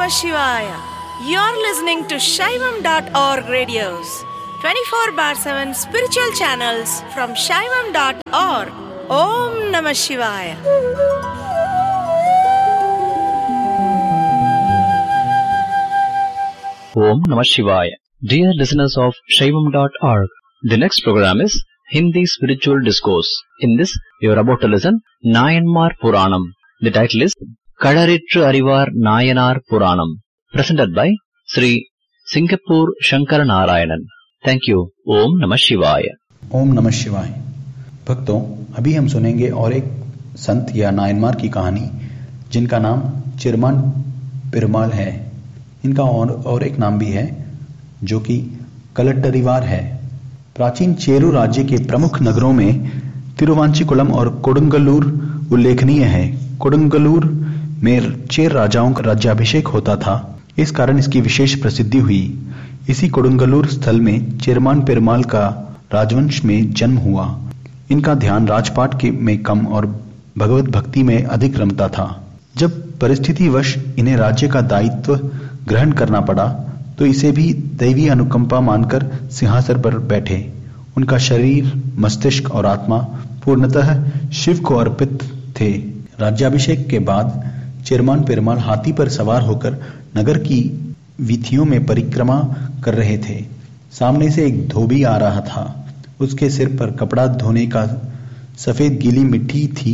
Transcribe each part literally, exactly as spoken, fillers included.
Namah Shivaya. You're listening to Shaivam dot org radios, twenty-four bar seven spiritual channels from Shaivam dot org. Om Namah Shivaya. Om Namah Shivaya. Dear listeners of Shaivam dot org, the next program is Hindi Spiritual Discourse. In this, you are about to listen Nayanmar Puranam. The title is Kadaritru Arivar Nayanar Puranam, presented by Sri Singapore Shankara Narayanan. Thank you. Om Namah Shivaya. ओम नमः शिवाय। भक्तों, अभी हम सुनेंगे और एक संत या नायनमार की कहानी जिनका नाम चिरमान पेरुमाल है। इनका और, और एक नाम भी है जो कि कलट्टरिवार है। प्राचीन चेरू राज्य के प्रमुख नगरों में तिरुवांचीकुलम और कोडंगल्लूर उल्लेखनीय है। कोडंगल्लूर में चेर राजाओं का राज्याभिषेक होता था, इस कारण इसकी विशेष प्रसिद्धि हुई। इसी कोडंगल्लूर स्थल में चिरमान पेरुमाल का राजवंश में जन्म हुआ। इनका ध्यान राजपाट के में कम और भगवत भक्ति में अधिक रमता था। जब परिस्थितिवश इन्हें राज्य का दायित्व ग्रहण करना पड़ा तो इसे भी दैवी अनुकंपा मानकर सिंहासन पर बैठे। उनका शरीर, मस्तिष्क और आत्मा पूर्णतः शिव को अर्पित थे। राज्याभिषेक के बाद चिरमान पेरुमाल हाथी पर सवार होकर नगर की वीथियों में परिक्रमा कर रहे थे। सामने से एक धोबी आ रहा था। उसके सिर पर कपड़ा धोने का सफेद गीली मिट्टी थी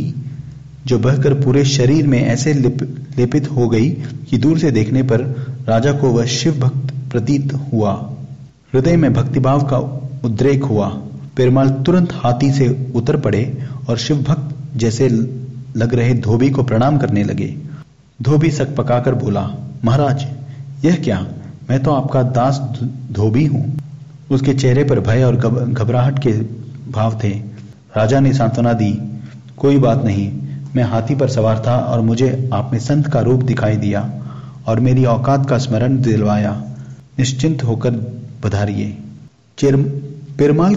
जो बहकर पूरे शरीर में ऐसे लिप, लेपित हो गई कि दूर से देखने पर राजा को वह शिव भक्त प्रतीत हुआ। हृदय में भक्तिभाव का उद्रेक हुआ। पेरुमाल तुरंत हाथी से उतर पड़े और शिव भक्त जैसे लग रहे धोबी को प्रणाम करने लगे। धोबी सक पकाकर बोला, महाराज, यह क्या? मैं तो आपका दास धोबी हूं। उसके चेहरे पर भय और घबराहट के भाव थे। राजा ने सांत्वना दी, कोई बात नहीं, मैं हाथी पर सवार था और मुझे आप में संत का रूप दिखाई दिया और मेरी औकात का स्मरण दिलवाया। निश्चिंत होकर बधारिए। पेरुमाल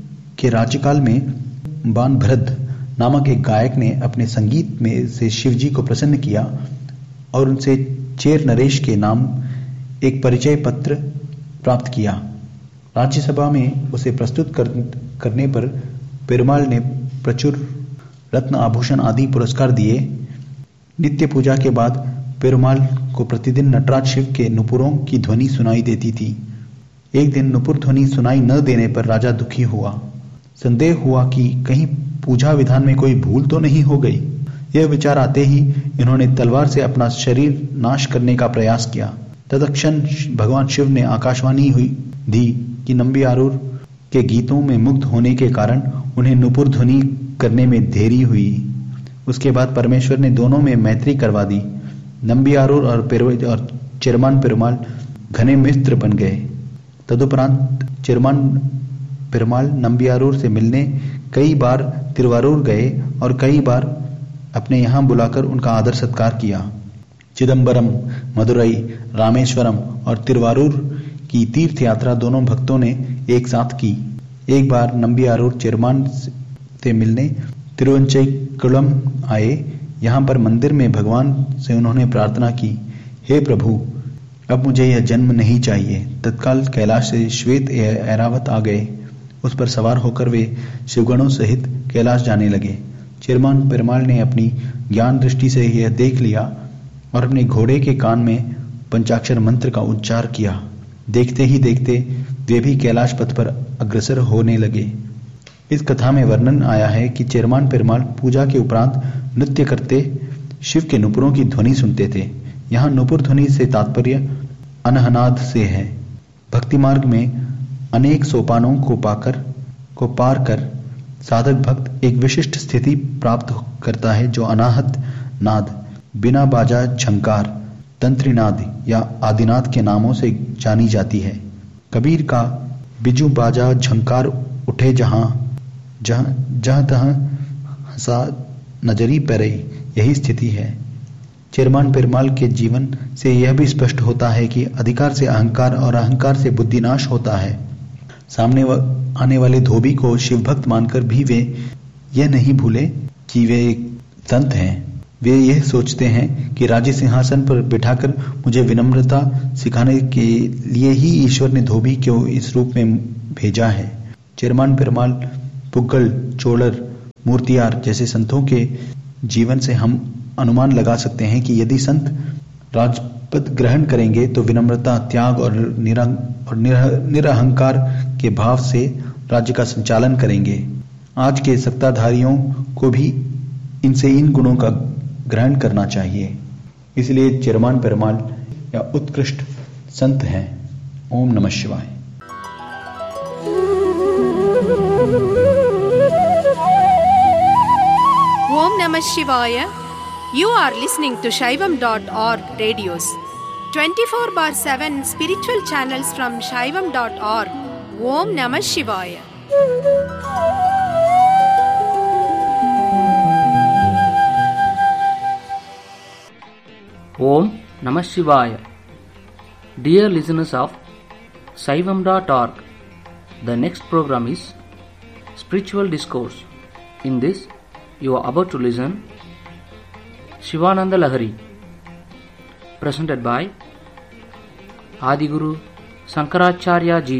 के राज्यकाल में बाणभद्र नामक एक गायक ने अपने संगीत में से शिवजी को प्रसन्न किया और उनसे चेर नरेश के नाम एक परिचय पत्र प्राप्त किया। राज्यसभा में उसे प्रस्तुत कर, करने पर पेरुमाल ने प्रचुर रत्न आभूषण आदि पुरस्कार दिए। नित्य पूजा के बाद पेरुमाल को प्रतिदिन नटराज शिव के नुपुरों की ध्वनि सुनाई देती थी। एक दिन नुपुर ध्वनि सुनाई न देने पर राजा दुखी हुआ। संदेह हुआ कि कहीं पूजा विधान में कोई भूल तो नहीं हो गई। यह विचार आते ही इन्होंने तलवार से अपना शरीर नाश करने का प्रयास किया। तत्क्षण भगवान शिव ने आकाशवाणी हुई दी कि नंबियारूर के गीतों में मुग्ध होने के कारण उन्हें नुपुर ध्वनि करने में देरी हुई। उसके बाद परमेश्वर ने दोनों में मैत्री करवा दी। नंबियारूर और, और चिरमान पेरुमाल घने मित्र बन गए। तदुपरांत चिरमान पेरुमाल नंबियारूर से मिलने कई बार तिरुवारूर गए और कई बार अपने यहाँ बुलाकर उनका आदर सत्कार किया। चिदम्बरम, मदुरई, रामेश्वरम और तिरुवारूर की तीर्थ यात्रा दोनों भक्तों ने एक साथ की। एक बार नंबियारूर चिरमान से मिलने तिरुवंचईकुलम आए। यहाँ पर मंदिर में भगवान से उन्होंने प्रार्थना की, हे प्रभु, अब मुझे यह जन्म नहीं चाहिए। तत्काल कैलाश से श्वेत ऐरावत आ गए। उस पर सवार होकर वे शिवगणों सहित कैलाश जाने लगे। चिरमान पेरुमाल ने अपनी ज्ञान दृष्टि से यह देख लिया और अपने घोड़े के कान में पंचाक्षर मंत्र का उच्चार किया। देखते ही देखते वे भी कैलाश पथ पर अग्रसर होने लगे। इस कथा में वर्णन आया है कि चिरमान पेरुमाल पूजा के उपरांत नृत्य करते शिव के नुपुरों की ध्वनि सुनते थे। यहाँ नुपुर ध्वनि से तात्पर्य अनहनाद से है। भक्ति मार्ग में अनेक सोपानों को पाकर को पार कर साधक भक्त एक विशिष्ट स्थिति प्राप्त करता है जो अनाहत नाद, बिना बाजा झंकार, तंत्रीनाद या आदिनाद के नामों से जानी जाती है। कबीर का बिजू बाजा झंकार उठे जहां जहां जहां तहां हंसा नजरी परे, यही स्थिति है। चिरमान पेरुमाल के जीवन से यह भी स्पष्ट होता है कि अधिकार से अहंकार और अहंकार से बुद्धिनाश होता है। सामने आने वाले धोबी को शिव भक्त मानकर भी वे यह नहीं भूले कि वे एक संत हैं। वे यह सोचते हैं कि राज सिंहासन पर बिठाकर मुझे विनम्रता सिखाने के लिए ही ईश्वर ने धोबी को इस रूप में भेजा है। चेरमान पेरुमाल, पुग्गल, चोलर, मूर्तियार जैसे संतों के जीवन से हम अनुमान लगा सकते हैं कि यदि संत राजपद ग्रहण करेंगे तो विनम्रता, त्याग और निरहंकार के भाव से राज्य का संचालन करेंगे। आज के सत्ताधारियों को भी इनसे इन गुणों का ग्रहण करना चाहिए। इसलिए चेरमान पेरुमाल या उत्कृष्ट संत हैं। ओम नमः शिवाय। Om Namah Shivaya. You are listening to Shaivam dot org radios. twenty-four bar seven spiritual channels from Shaivam dot org. Om Namah Shivaya. Om Namah Shivaya. Dear listeners of Shaivam dot org, the next program is Spiritual Discourse. In this, you are about to listen Shivananda Lahari, presented by Adiguru Shankaracharya Ji.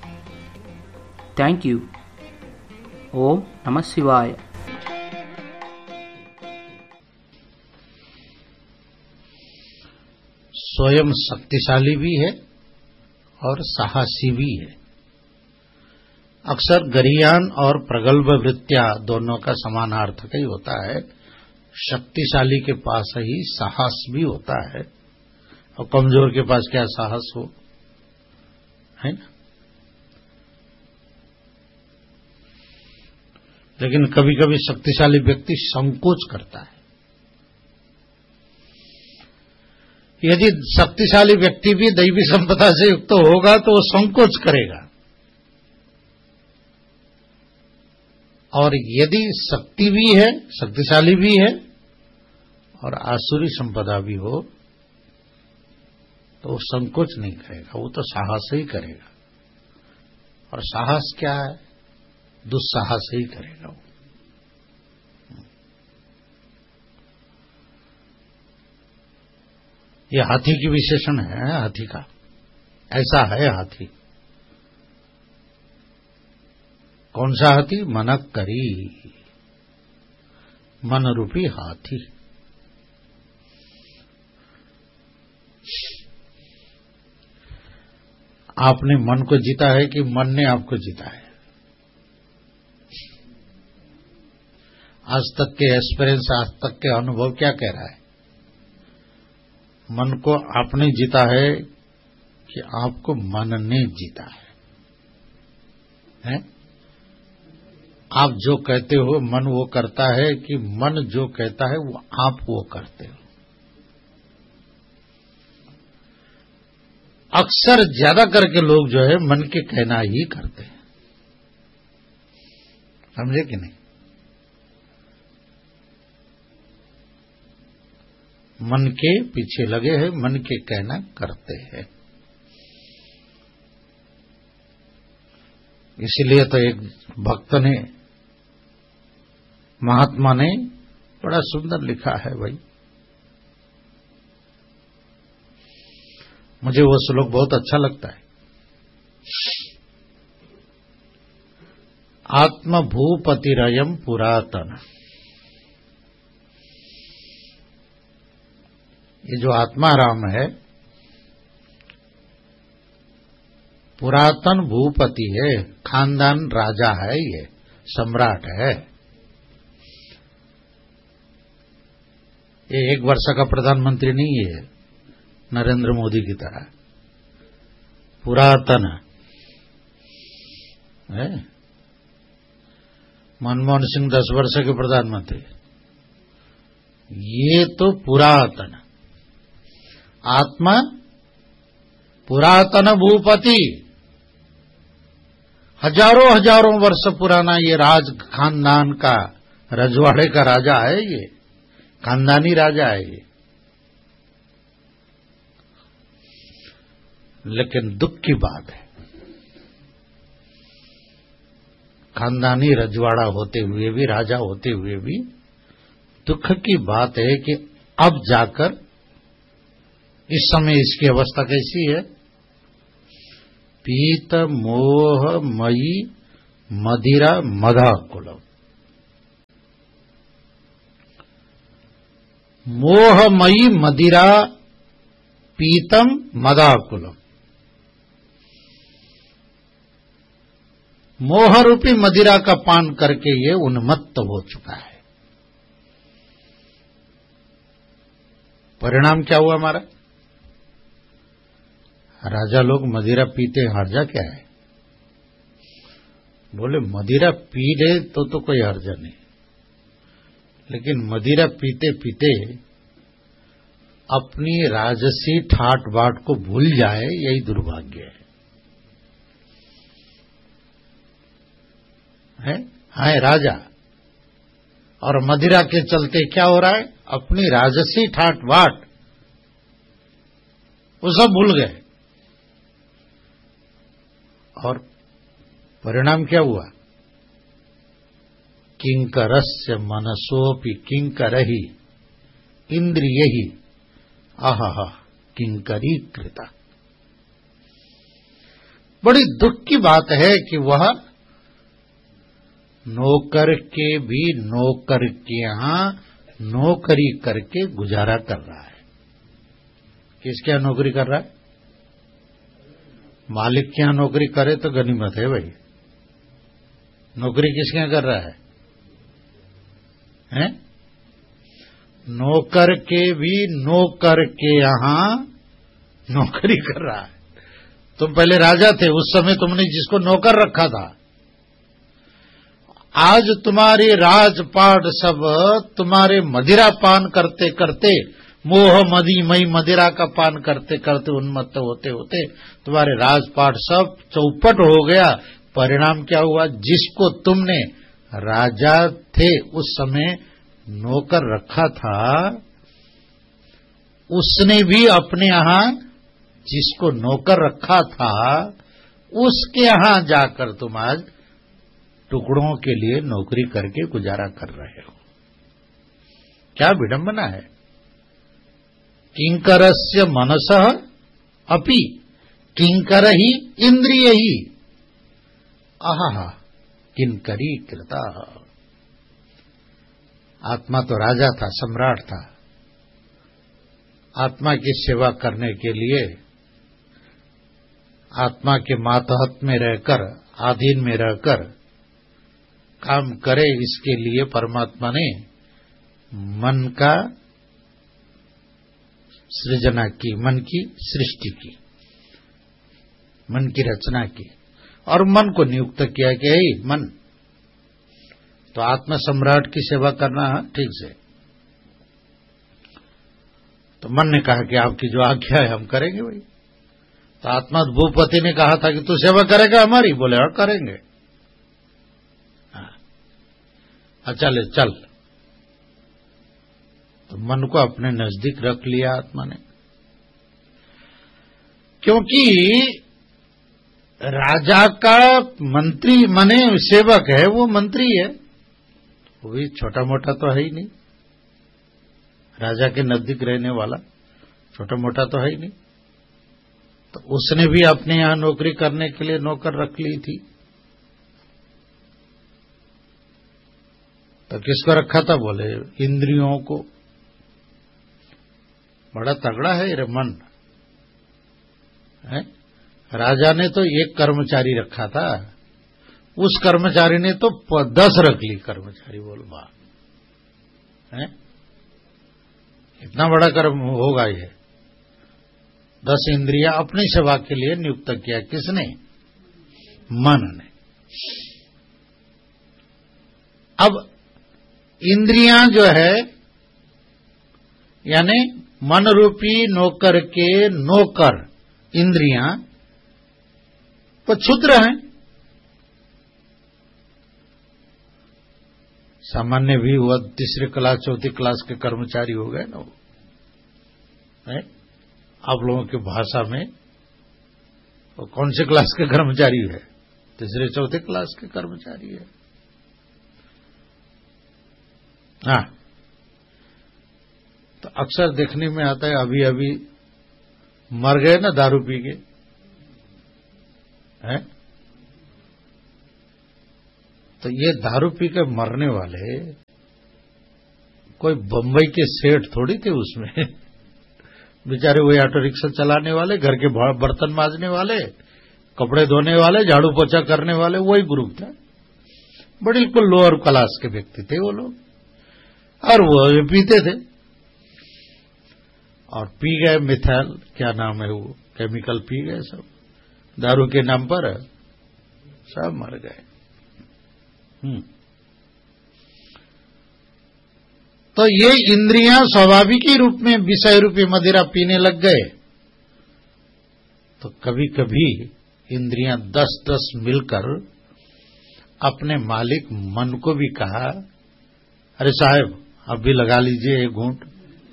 Thank you. Om Namah Shivaya. स्वयं शक्तिशाली भी है और साहसी भी है। अक्सर गरियान और प्रगल्भ वृत्तियां दोनों का समानार्थक ही होता है। शक्तिशाली के पास ही साहस भी होता है और कमजोर के पास क्या साहस हो, है ना। लेकिन कभी कभी शक्तिशाली व्यक्ति संकोच करता है। यदि शक्तिशाली व्यक्ति भी दैवी संपदा से युक्त तो होगा तो वो संकोच करेगा, और यदि शक्ति भी है, शक्तिशाली भी है और आसुरी संपदा भी हो तो वो संकोच नहीं करेगा, वो तो साहस ही करेगा। और साहस क्या है? दुस्साहस ही करेगा वो। ये हाथी की विशेषण है। हाथी का ऐसा है हाथी। कौन सा हाथी? मनक करी, मन रूपी हाथी। आपने मन को जीता है कि मन ने आपको जीता है? आज तक के एक्सपीरियंस, आज तक के अनुभव क्या कह रहा है? मन को आपने जीता है कि आपको मन ने जीता है, है? आप जो कहते हो मन वो करता है कि मन जो कहता है वो आप वो करते हो? अक्सर ज्यादा करके लोग जो है मन के कहना ही करते हैं, समझे कि नहीं? मन के पीछे लगे हैं, मन के कहना करते हैं। इसीलिए तो एक भक्त ने, महात्मा ने बड़ा सुंदर लिखा है भाई। मुझे वो श्लोक बहुत अच्छा लगता है। आत्मभूपतिरयम पुरातन। ये जो आत्माराम है पुरातन भूपति है, खानदान राजा है, ये सम्राट है। ये एक वर्ष का प्रधानमंत्री नहीं है नरेंद्र मोदी की तरह, पुरातन है। मनमोहन सिंह दस वर्ष के प्रधानमंत्री, ये तो पुरातन आत्मा, पुरातन भूपति, हजारों हजारों वर्ष पुराना ये राज खानदान का, रजवाड़े का राजा है, ये खानदानी राजा है ये। लेकिन दुख की बात है, खानदानी रजवाड़ा होते हुए भी, राजा होते हुए भी दुख की बात है कि अब जाकर इस समय इसकी अवस्था कैसी है? पीत मोह मयी मदिरा मदाकुलम। मोहमयी मदिरा पीतम मदाकुलम। मोह रूपी मदिरा का पान करके ये उन्मत्त हो चुका है। परिणाम क्या हुआ हमारा? राजा लोग मदिरा पीते, हर्जा क्या है? बोले मदिरा पी ले तो तो कोई हर्जा नहीं, लेकिन मदिरा पीते पीते अपनी राजसी ठाट बाट को भूल जाए, यही दुर्भाग्य है। है हाय राजा, और मदिरा के चलते क्या हो रहा है? अपनी राजसी ठाट बाट वो सब भूल गए। और परिणाम क्या हुआ? किंकरस्य मनसोपि किंकरहि इंद्रियहि आहा किंकरी कृता। बड़ी दुख की बात है कि वह नौकर के भी नौकर के यहां नौकरी करके गुजारा कर रहा है। किसके यहां नौकरी कर रहा है? मालिक के यहां नौकरी करे तो गनीमत है भाई। नौकरी किसके यहां कर रहा है? हैं? नौकर के भी नौकर के यहां नौकरी कर रहा है। तुम पहले राजा थे, उस समय तुमने जिसको नौकर रखा था, आज तुम्हारी राजपाट सब तुम्हारे मदिरा पान करते करते, मोह मदी मई मदिरा का पान करते करते उन्मत्त होते होते तुम्हारे राजपाट सब चौपट हो गया। परिणाम क्या हुआ? जिसको तुमने राजा थे उस समय नौकर रखा था, उसने भी अपने यहां जिसको नौकर रखा था उसके यहां जाकर तुम आज टुकड़ों के लिए नौकरी करके गुजारा कर रहे हो। क्या विडंबना है! किंकरस्य मनसः अपि किंकर ही इंद्रिय ही आहा किंकरी कृता। आत्मा तो राजा था, सम्राट था। आत्मा की सेवा करने के लिए आत्मा के मातहत में रहकर, अधीन में रहकर काम करे, इसके लिए परमात्मा ने मन का सृजना की, मन की सृष्टि की, मन की रचना की, और मन को नियुक्त किया कि हे मन, तो आत्मा सम्राट की सेवा करना ठीक से। तो मन ने कहा कि आपकी जो आज्ञा है हम करेंगे भाई। तो आत्मा भूपति ने कहा था कि तू सेवा करेगा हमारी? बोले हाँ करेंगे। अच्छा ले चल। तो मन को अपने नजदीक रख लिया आत्मा ने, क्योंकि राजा का मंत्री माने सेवक है, वो मंत्री है, वो भी छोटा मोटा तो है ही नहीं। राजा के नजदीक रहने वाला छोटा मोटा तो है ही नहीं। तो उसने भी अपने यहां नौकरी करने के लिए नौकर रख ली थी। तो किसको रखा था? बोले इंद्रियों को। बड़ा तगड़ा है ये मन है। राजा ने तो एक कर्मचारी रखा था, उस कर्मचारी ने तो दस रख ली कर्मचारी। बोल बा है, इतना बड़ा कर्म होगा ये। दस इंद्रियां अपनी सेवा के लिए नियुक्त किया। किसने? मन ने। अब इंद्रियां जो है, यानी मन रूपी नौकर के नौकर इंद्रियां वो क्षुद्र हैं। सामान्य भी हुआ तीसरे क्लास चौथी क्लास के कर्मचारी हो गए ना वो है? आप लोगों की भाषा में वो कौन से क्लास के कर्मचारी है? तीसरे चौथे क्लास के कर्मचारी है। हाँ, तो अक्सर देखने में आता है, अभी अभी मर गए ना दारू पी के, हैं? तो ये दारू पी के मरने वाले कोई बंबई के सेठ थोड़ी थे उसमें। बेचारे वही ऑटो रिक्शा चलाने वाले, घर के बर्तन मांजने वाले, कपड़े धोने वाले, झाड़ू पोछा करने वाले, वही ग्रुप था। बिल्कुल लोअर क्लास के व्यक्ति थे वो लोग, और वो पीते थे और पी गए मिथाइल, क्या नाम है वो केमिकल, पी गए सब दारू के नाम पर, सब मर गए। हम्म तो ये इंद्रियां स्वाभाविक ही रूप में विषय रूपी मदिरा पीने लग गए। तो कभी कभी इंद्रियां दस दस मिलकर अपने मालिक मन को भी कहा, अरे साहब अब भी लगा लीजिए एक घूंट।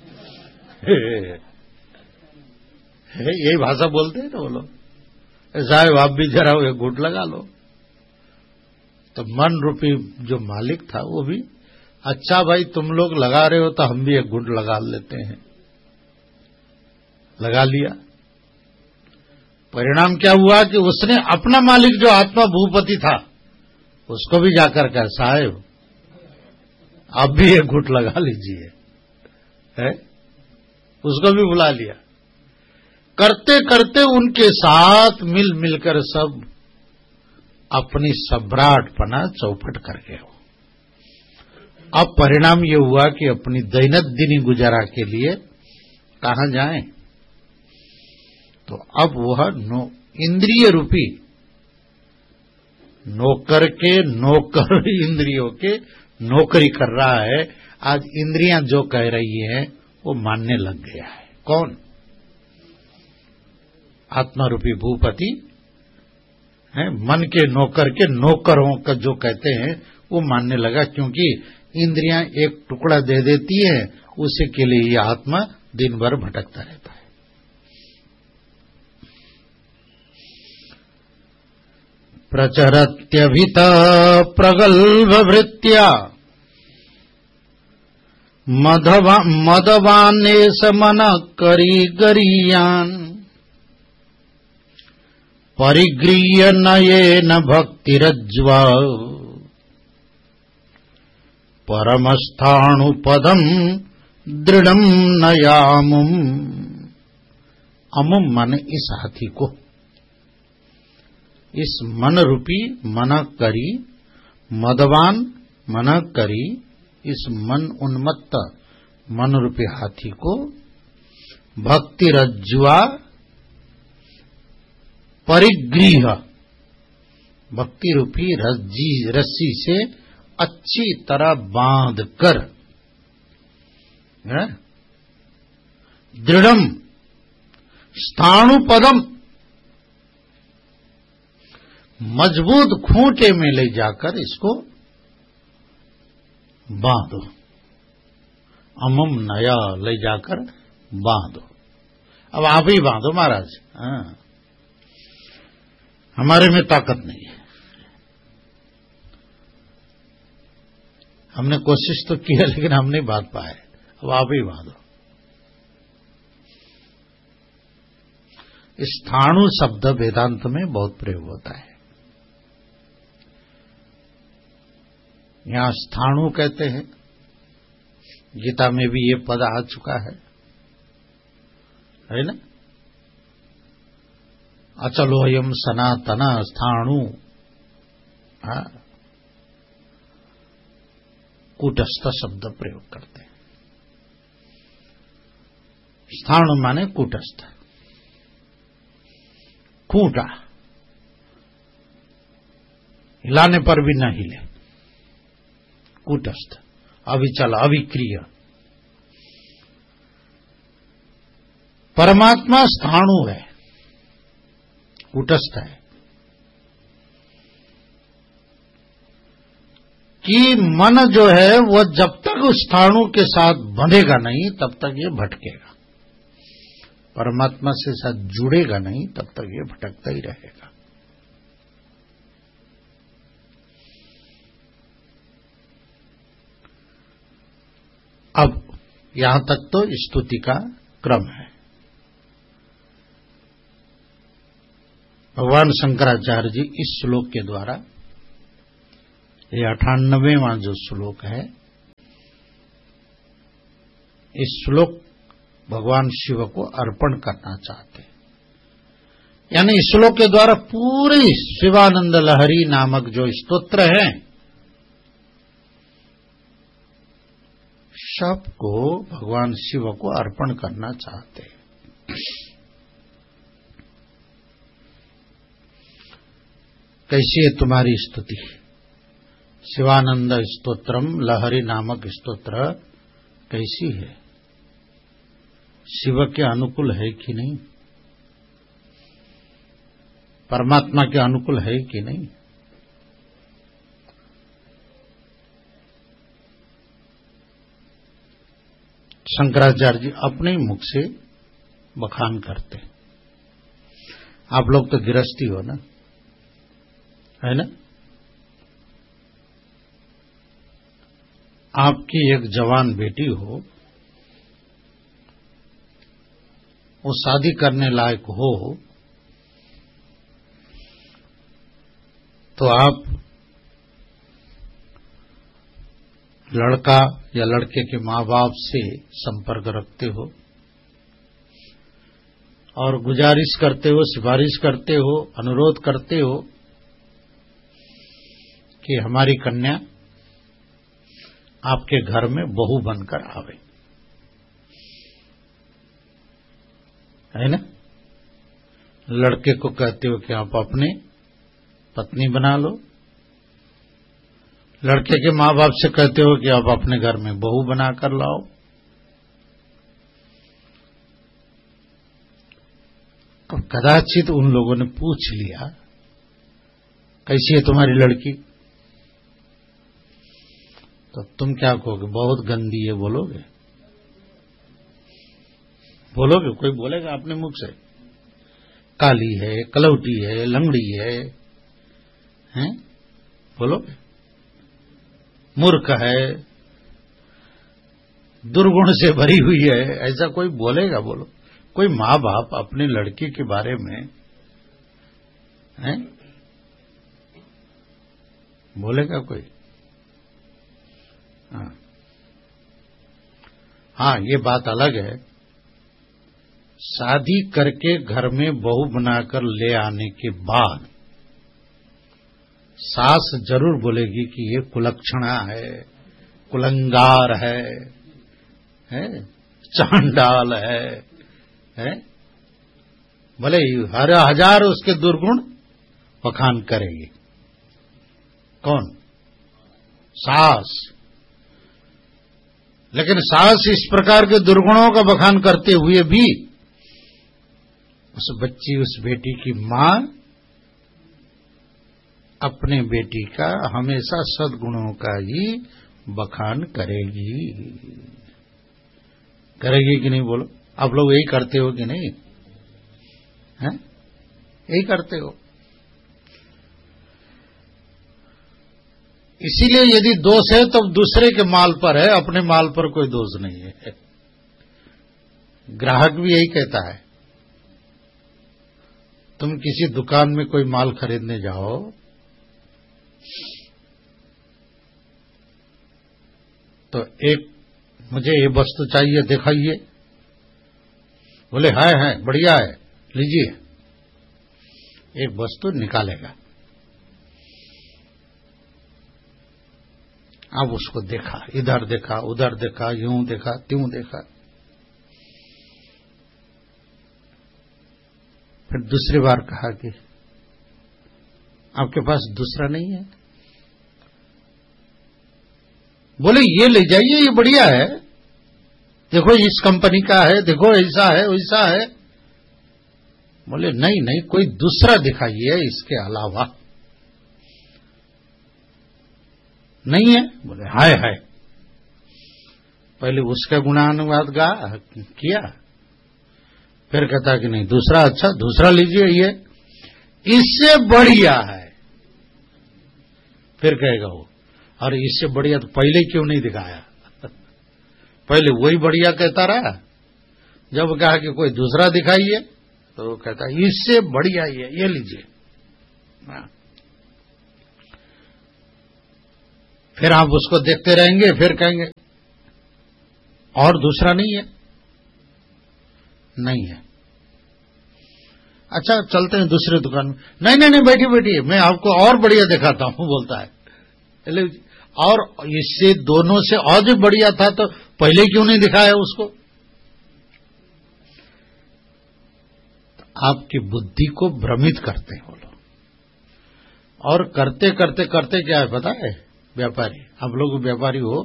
यही भाषा बोलते हैं ना वो लोग, साहब आप भी जरा एक घूंट लगा लो। तो मन रूपी जो मालिक था वो भी, अच्छा भाई तुम लोग लगा रहे हो तो हम भी एक घूंट लगा लेते हैं। लगा लिया। परिणाम क्या हुआ कि उसने अपना मालिक जो आत्मा भूपति था उसको भी जाकर कहा, साहब आप भी एक घूंट लगा लीजिए, है? उसको भी बुला लिया। करते करते उनके साथ मिल मिलकर सब अपनी सम्राटपना चौपट कर गए हो। अब परिणाम ये हुआ कि अपनी दैनंदिनी गुजारा के लिए कहां जाएं? तो अब वह नो इंद्रिय रूपी नौकर के नौकर इंद्रियों के नौकरी कर रहा है। आज इंद्रियां जो कह रही हैं वो मानने लग गया है। कौन? आत्मा रूपी भूपति है, मन के नौकर के नौकरों का जो कहते हैं वो मानने लगा, क्योंकि इंद्रियां एक टुकड़ा दे देती है, उसी के लिए यह आत्मा दिन भर भटकता रहता है। प्रचरत्यभिता प्रगल्भ वृत्त्या मधवा मदवाने समन करी गरीयान परिगृह्य नयेन भक्तिरज्वा परमस्थाणुपदम दृढ़म नयामुम। अमुम मन इस हाथी को, इस मन रूपी मना करी, मदवान मना करी, इस मन उन्मत्त मन रूपी हाथी को भक्ति रज्जुआ परिगृह, भक्ति रूपी रज्जी रस्सी से अच्छी तरह बांध कर, दृढ़म स्थाणुपदम, मजबूत खूंटे में ले जाकर इसको बांधो। अमुम नया ले जाकर बांधो। अब आप ही बांधो महाराज, हाँ, हमारे में ताकत नहीं है। हमने कोशिश तो की है लेकिन हम नहीं बांध पाए, अब आप ही बांधो। स्थाणु शब्द वेदांत में बहुत प्रयोग होता है। यहां स्थाणु कहते हैं, गीता में भी ये पद आ चुका है, है ना? अचलोयम सनातना स्थाणु, हाँ, कूटस्थ शब्द प्रयोग करते हैं। स्थाणु माने कूटस्थ, खूंटा, हिलाने पर भी न हिले, कूटस्थ, अविचल, अविक्रिय। परमात्मा स्थाणु है, कूटस्थ है, कि मन जो है वह जब तक उस स्थाणु के साथ बंधेगा नहीं तब तक ये भटकेगा, परमात्मा से साथ जुड़ेगा नहीं तब तक ये भटकता ही रहेगा। अब यहां तक तो स्तुति का क्रम है। भगवान शंकराचार्य जी इस श्लोक के द्वारा, ये अठानवेवां जो श्लोक है, इस श्लोक भगवान शिव को अर्पण करना चाहते हैं। यानी इस श्लोक के द्वारा पूरी शिवानंद लहरी नामक जो स्तोत्र है, सबको भगवान शिव को अर्पण करना चाहते हैं। कैसी है तुम्हारी स्तुति? शिवानंद स्तोत्रम लहरी नामक स्तोत्र कैसी है? शिव के अनुकूल है कि नहीं? परमात्मा के अनुकूल है कि नहीं? शंकराचार्य जी अपने मुख से बखान करते हैं। आप लोग तो गृहस्थी हो ना, है ना? आपकी एक जवान बेटी हो, वो शादी करने लायक हो, तो आप लड़का या लड़के के माँ बाप से संपर्क रखते हो और गुजारिश करते हो, सिफारिश करते हो, अनुरोध करते हो कि हमारी कन्या आपके घर में बहू बनकर आवे, है ना? लड़के को कहते हो कि आप अपने पत्नी बना लो, लड़के के माँ बाप से कहते हो कि आप अपने घर में बहू बनाकर लाओ। तो कदाचित उन लोगों ने पूछ लिया, कैसी है तुम्हारी लड़की? तो तुम क्या कहोगे? बहुत गंदी है बोलोगे? बोलोगे? कोई बोलेगा अपने मुख से? काली है, कलौटी है, लंगड़ी है, हैं? बोलोगे? मूर्ख है, दुर्गुण से भरी हुई है, ऐसा कोई बोलेगा? बोलो। कोई माँ बाप अपने लड़के के बारे में, हैं, बोलेगा कोई? हाँ, हाँ, ये बात अलग है, शादी करके घर में बहू बनाकर ले आने के बाद सास जरूर बोलेगी कि ये कुलक्षणा है, कुलंगार है, है, चांडाल है, है? भले हर हजार उसके दुर्गुण बखान करेगी। कौन? सास। लेकिन सास इस प्रकार के दुर्गुणों का बखान करते हुए भी उस बच्ची, उस बेटी की मां अपने बेटी का हमेशा सद्गुणों का ही बखान करेगी। करेगी कि नहीं? बोलो। आप लोग यही करते हो कि नहीं? हैं? यही करते हो। इसीलिए यदि दोष है तो दूसरे के माल पर है, अपने माल पर कोई दोष नहीं है। ग्राहक भी यही कहता है। तुम किसी दुकान में कोई माल खरीदने जाओ, तो एक मुझे ये वस्तु चाहिए, दिखाइए। बोले है है बढ़िया है, लीजिए। एक वस्तु निकालेगा, अब उसको देखा, इधर देखा, उधर देखा, यूं देखा, त्यों देखा, फिर दूसरी बार कहा कि आपके पास दूसरा नहीं है? बोले ये ले जाइए, ये बढ़िया है, देखो इस कंपनी का है, देखो ऐसा है वैसा है। बोले नहीं नहीं, कोई दूसरा दिखाइए इसके अलावा। नहीं है? बोले हाय हाय। पहले उसका गुणानुवाद गा किया, फिर कहता कि नहीं दूसरा अच्छा, दूसरा लीजिए, ये इससे बढ़िया है। फिर कहेगा वो, और इससे बढ़िया तो पहले क्यों नहीं दिखाया? पहले वही बढ़िया कहता रहा, जब कहा कि कोई दूसरा दिखाइए तो वो कहता इससे बढ़िया ही है, ये लीजिए। फिर आप उसको देखते रहेंगे, फिर कहेंगे और दूसरा नहीं है, नहीं है, अच्छा चलते हैं दूसरे दुकान में, नहीं नहीं नहीं बैठिए बैठिए, मैं आपको और बढ़िया दिखाता हूं, बोलता है। और इससे दोनों से और जो बढ़िया था तो पहले क्यों नहीं दिखाया उसको? तो आपकी बुद्धि को भ्रमित करते हैं वो लोग, और करते करते करते क्या है पता है? व्यापारी, आप लोग व्यापारी हो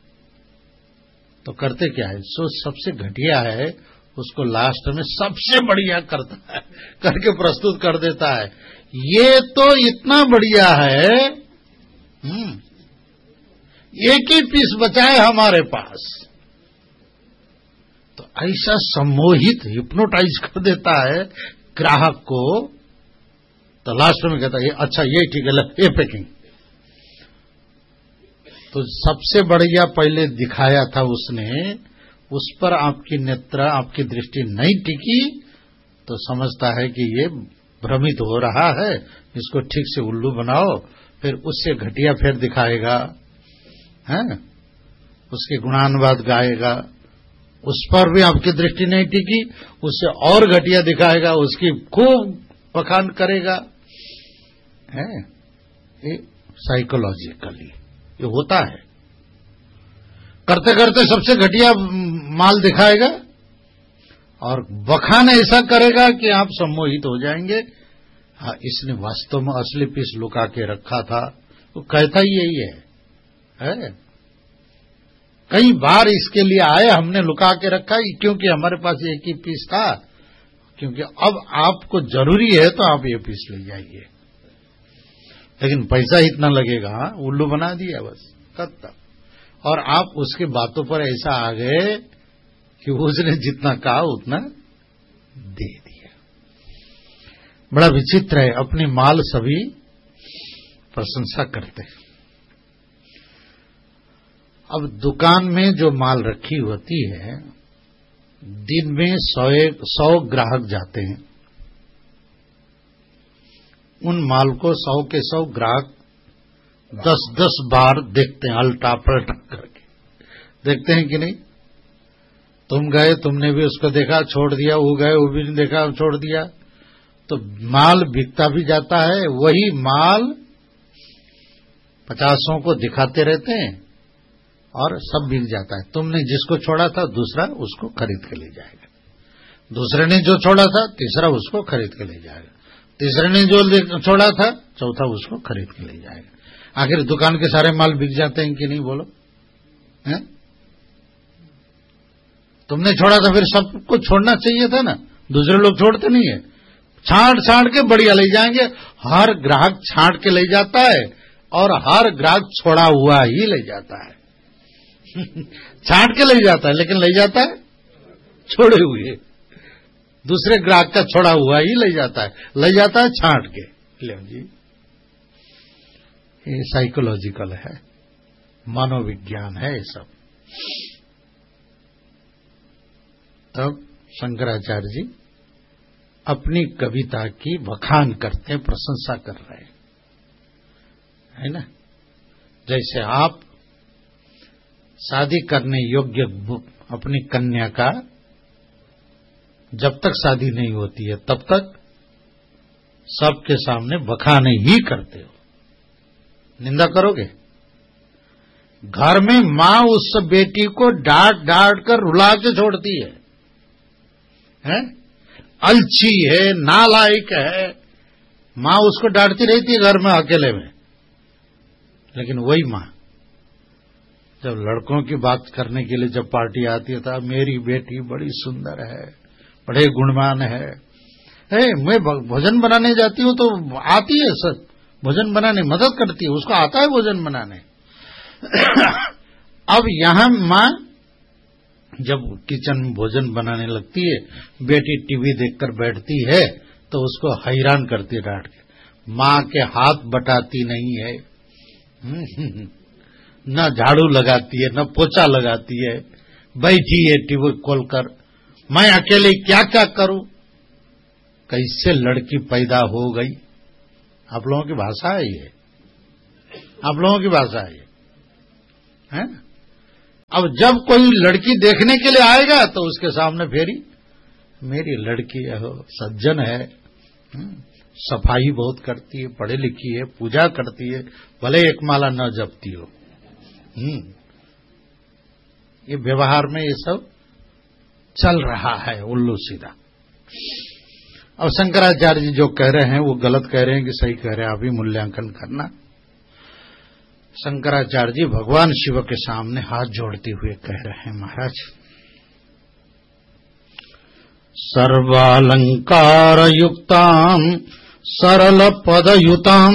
तो करते क्या है, सो सबसे घटिया है उसको लास्ट में सबसे बढ़िया करता है, करके प्रस्तुत कर देता है, ये तो इतना बढ़िया है, हम्म एक ही पीस बचा है हमारे पास। तो ऐसा सम्मोहित, हिप्नोटाइज कर देता है ग्राहक को, तो लास्ट में कहता है अच्छा ये ठीक है, ये पैकिंग। तो सबसे बढ़िया पहले दिखाया था उसने, उस पर आपकी नेत्र, आपकी दृष्टि नहीं टिकी, तो समझता है कि ये भ्रमित हो रहा है, इसको ठीक से उल्लू बनाओ, फिर उससे घटिया फिर दिखाएगा, हैं? उसके गुणानुवाद गाएगा, उस पर भी आपकी दृष्टि नहीं टिकी, उससे और घटिया दिखाएगा, उसकी खूब बखान करेगा, है? ये साइकोलॉजिकली ये होता है। करते करते सबसे घटिया माल दिखाएगा और बखान ऐसा करेगा कि आप सम्मोहित हो जाएंगे, हाँ इसने वास्तव में असली पीस लुका के रखा था, तो कहता ही यही है, है? कई बार इसके लिए आए, हमने लुका के रखा क्योंकि हमारे पास एक ही पीस था, क्योंकि अब आपको जरूरी है तो आप ये पीस ले जाइए, लेकिन पैसा इतना लगेगा, उल्लू बना दिया बस खत्म। और आप उसके बातों पर ऐसा आ गए कि उसने जितना कहा उतना दे दिया। बड़ा विचित्र है, अपनी माल सभी प्रशंसा करते हैं। अब दुकान में जो माल रखी होती है, दिन में सौ सौ ग्राहक जाते हैं, उन माल को सौ के सौ ग्राहक दस दस बार देखते हैं, अल्टा पलटा करके देखते हैं कि नहीं? तुम गए, तुमने भी उसको देखा, छोड़ दिया, वो गए, वो भी नहीं देखा, छोड़ दिया, तो माल बिकता भी जाता है। वही माल पचासों को दिखाते रहते हैं और सब बिक जाता है। तुमने जिसको छोड़ा था दूसरा उसको खरीद के ले जाएगा, दूसरे ने जो छोड़ा था तीसरा उसको खरीद के ले जाएगा, तीसरे ने जो छोड़ा था चौथा उसको खरीद के ले जाएगा। आखिर दुकान के सारे माल बिक जाते हैं कि नहीं, बोलो? हैं? तुमने छोड़ा था, फिर सबको छोड़ना चाहिए था ना, दूसरे लोग छोड़ते नहीं है, छांट छांट के बढ़िया ले जाएंगे। हर ग्राहक छांट के ले जाता है और हर ग्राहक छोड़ा हुआ ही ले जाता है छांट के ले जाता है लेकिन ले जाता है छोड़े हुए, दूसरे ग्राहक का छोड़ा हुआ ही ले जाता है, ले जाता है छांट के। ले जी, ये साइकोलॉजिकल है, मनोविज्ञान है ये सब। तब शंकराचार्य जी अपनी कविता की बखान करते हैं, प्रशंसा कर रहे हैं, है ना? जैसे आप शादी करने योग्य अपनी कन्या का जब तक शादी नहीं होती है तब तक सबके सामने बखाने ही करते हो, निंदा करोगे। घर में मां उस बेटी को डांट डांट कर रुला के छोड़ती है, हैं? अलची है, नालायक है, मां उसको डांटती रहती है घर में अकेले में। लेकिन वही मां जब लड़कों की बात करने के लिए जब पार्टी आती है तो मेरी बेटी बड़ी सुंदर है, बड़े गुणवान है, है मैं भोजन बनाने जाती हूं तो आती है सर भोजन बनाने, मदद करती है, उसको आता है भोजन बनाने। अब यहां मां जब किचन में भोजन बनाने लगती है, बेटी टीवी देखकर बैठती है तो उसको हैरान करती है डांट के, मां के हाथ बटाती नहीं है, न झाड़ू लगाती है, न पोछा लगाती है, बैठी है टीवी खोलकर, मैं अकेले क्या क्या करूं, कैसे लड़की पैदा हो गई। आप लोगों की भाषा है ये, आप लोगों की भाषा है ये, है? अब जब कोई लड़की देखने के लिए आएगा तो उसके सामने फेरी, मेरी लड़की है, सज्जन है, सफाई बहुत करती है, पढ़ी लिखी है, पूजा करती है, भले एक माला न जपती हो। ये व्यवहार में ये सब चल रहा है उल्लू सीधा। अब शंकराचार्य जी जो कह रहे हैं वो गलत कह रहे हैं कि सही कह रहे हैं, आप ही मूल्यांकन करना। शंकराचार्य जी भगवान शिव के सामने हाथ जोड़ते हुए कह रहे हैं, महाराज सर्वालंकार युक्ताम सरल पदयुताम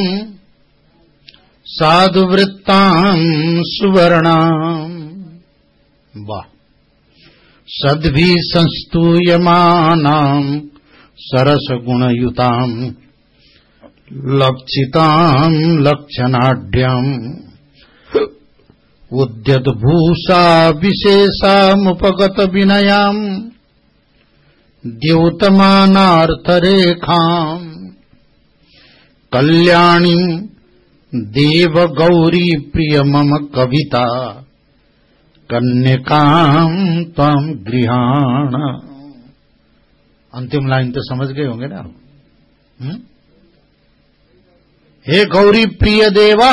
साधुवृत्ताम सुवर्णाम, वाह, सद्भि संस्तूयमानाम सरस गुणयुताम लक्षिताम लक्षणाढ्यम उद्यत भूषा विशेषामुपगत विनयाम द्योतमानार्थरेखाम कल्याणी देव गौरी प्रिय मम कविता कन्यकाम त्वं गृहाण। अंतिम लाइन तो समझ गए होंगे ना। हुँ? हे गौरी प्रिय देवा,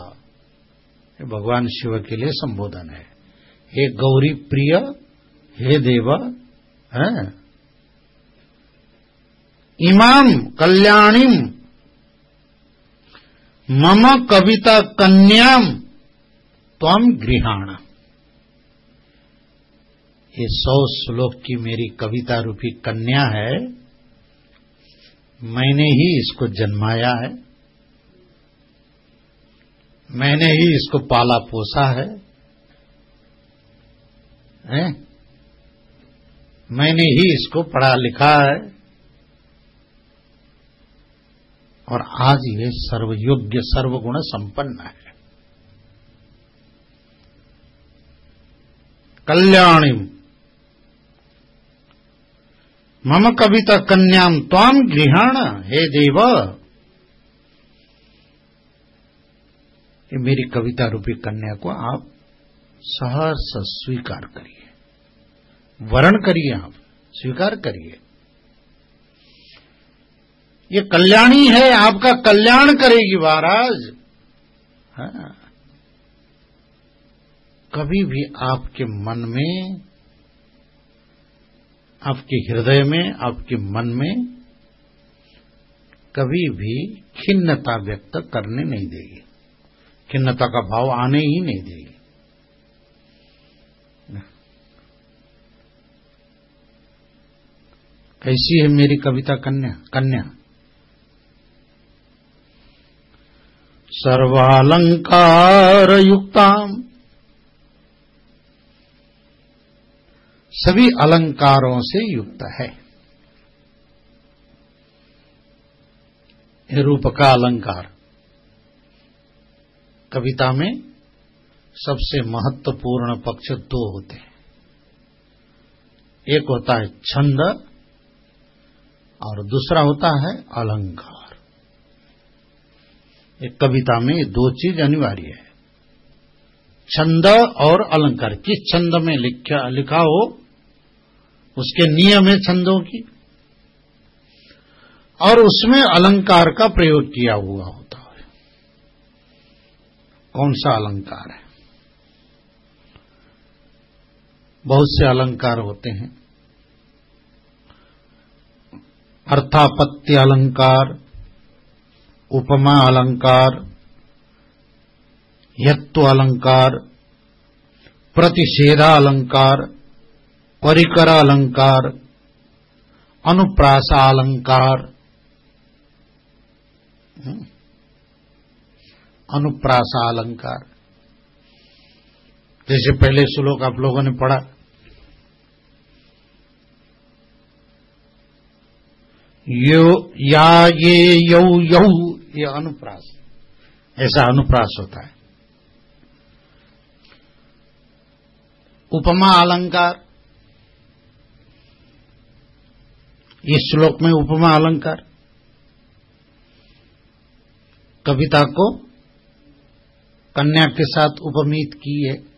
भगवान शिव के लिए संबोधन है। हे गौरी प्रिय, हे देवा, है इमाम कल्याणीम मम कविता कन्याम त्वं गृहाण। ये सौ श्लोक की मेरी कविता रूपी कन्या है, मैंने ही इसको जन्माया है, मैंने ही इसको पाला पोसा है, है? मैंने ही इसको पढ़ा लिखा है, और आज ये सर्वयोग्य सर्वगुण संपन्न है। कल्याणीम मम कविता कन्याम त्वाम गृहाण, हे देव, ये मेरी कविता रूपी कन्या को आप सहर्ष स्वीकार करिए, वरण करिए, आप स्वीकार करिए। ये कल्याणी है, आपका कल्याण करेगी महाराज। हाँ। कभी भी आपके मन में, आपके हृदय में, आपके मन में कभी भी खिन्नता व्यक्त करने नहीं देगी, खिन्नता का भाव आने ही नहीं देगी। कैसी है मेरी कविता कन्या कन्या सर्वालंकार युक्ताम, सभी अलंकारों से युक्त है। रूप का अलंकार कविता में सबसे महत्वपूर्ण पक्ष दो होते हैं। एक होता है छंद और दूसरा होता है अलंकार। एक कविता में ये दो चीज अनिवार्य है, छंद और अलंकार। किस छंद में लिखा लिखा हो उसके नियम है छंदों की, और उसमें अलंकार का प्रयोग किया हुआ होता है। कौन सा अलंकार है? बहुत से अलंकार होते हैं, अर्थापत्ति अलंकार, उपमा अलंकार, यत्व अलंकार, प्रतिषेधा अलंकार, परिकर अलंकार, अनुप्रासा अलंकार। अनुप्रासा अलंकार जैसे पहले श्लोक आप लोगों ने पढ़ा, यो या ये यौ यौ, ये अनुप्रास, ऐसा अनुप्रास होता है। उपमा अलंकार, इस श्लोक में उपमा अलंकार कविता को कन्या के साथ उपमित की है।